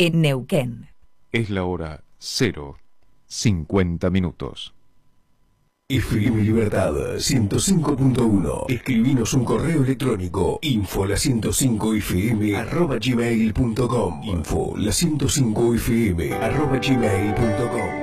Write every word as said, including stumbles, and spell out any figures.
en Neuquén. Es la hora cero cincuenta minutos. F M Libertad ciento cinco punto uno. Escribinos un correo electrónico info la ciento cinco f m arroba gmail punto com. Info la ciento cinco f m arroba gmail punto com.